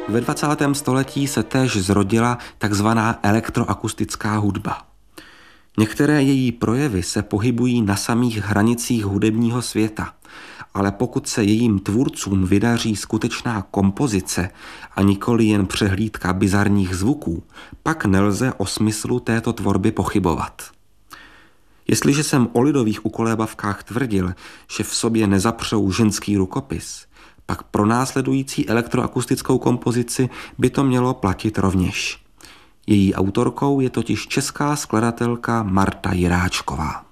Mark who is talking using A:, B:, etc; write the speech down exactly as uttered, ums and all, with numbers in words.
A: Ve dvacátém století se též zrodila takzvaná elektroakustická hudba. Některé její projevy se pohybují na samých hranicích hudebního světa, ale pokud se jejím tvůrcům vydaří skutečná kompozice a nikoli jen přehlídka bizarních zvuků, pak nelze o smyslu této tvorby pochybovat. Jestliže jsem o lidových ukolébavkách tvrdil, že v sobě nezapřou ženský rukopis, pak pro následující elektroakustickou kompozici by to mělo platit rovněž. Její autorkou je totiž česká skladatelka Marta Jiráčková.